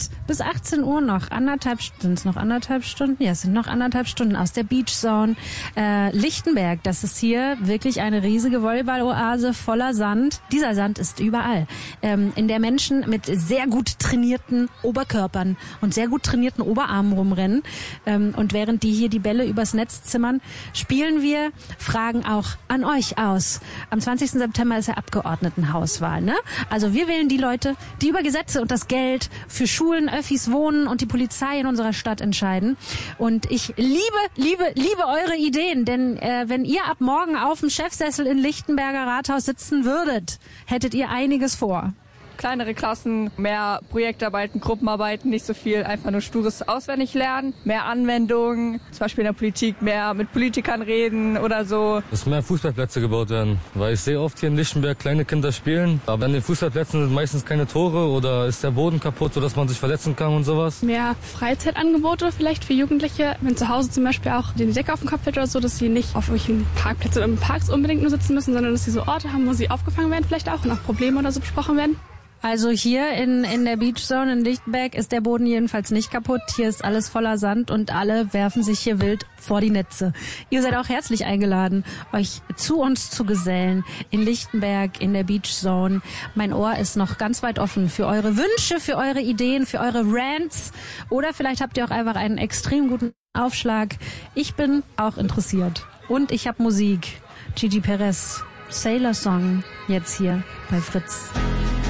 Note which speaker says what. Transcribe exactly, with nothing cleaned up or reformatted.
Speaker 1: bis achtzehn Uhr noch anderthalb, sind es noch anderthalb Stunden? Ja, es sind noch anderthalb Stunden aus der Beach Zone. Äh, Lichtenberg, das ist hier wirklich eine riesige Volleyball-Oase voller Sand. Dieser Sand ist überall. Ähm, in der Menschen mit sehr gut trainierten Oberkörpern und sehr gut trainierten Oberarmen rumrennen. Ähm, und während die hier die Bälle übers Netz zimmern, spielen wir Fragen auch an euch aus. Am zwanzigsten September ist ja Abgeordnetenhauswahl, ne? Also wir wählen die Leute, die über Gesetze und das Geld für Schulen, Öffis, Wohnen und die Polizei in unserer Stadt entscheiden. Und ich liebe, liebe, liebe eure Ideen, denn äh, wenn ihr ab morgen auf dem Chefsessel in Lichtenberger Rathaus sitzen würdet, hättet ihr einiges vor.
Speaker 2: Kleinere Klassen, mehr Projektarbeiten, Gruppenarbeiten, nicht so viel einfach nur stures Auswendiglernen, mehr Anwendungen, zum Beispiel in der Politik, mehr mit Politikern reden oder so.
Speaker 3: Dass mehr Fußballplätze gebaut werden, weil ich sehe oft hier in Lichtenberg kleine Kinder spielen, aber an den Fußballplätzen sind meistens keine Tore oder ist der Boden kaputt, sodass man sich verletzen kann und sowas.
Speaker 4: Mehr Freizeitangebote vielleicht für Jugendliche, wenn zu Hause zum Beispiel auch die Decke auf dem Kopf wird oder so, dass sie nicht auf irgendwelchen Parkplätzen oder in Parks unbedingt nur sitzen müssen, sondern dass sie so Orte haben, wo sie aufgefangen werden vielleicht auch und auch Probleme oder so besprochen werden.
Speaker 1: Also hier in in der Beach Zone in Lichtenberg ist der Boden jedenfalls nicht kaputt. Hier ist alles voller Sand und alle werfen sich hier wild vor die Netze. Ihr seid auch herzlich eingeladen, euch zu uns zu gesellen in Lichtenberg in der Beach Zone. Mein Ohr ist noch ganz weit offen für eure Wünsche, für eure Ideen, für eure Rants oder vielleicht habt ihr auch einfach einen extrem guten Aufschlag. Ich bin auch interessiert und ich habe Musik. Gigi Perez, Sailor Song, jetzt hier bei Fritz.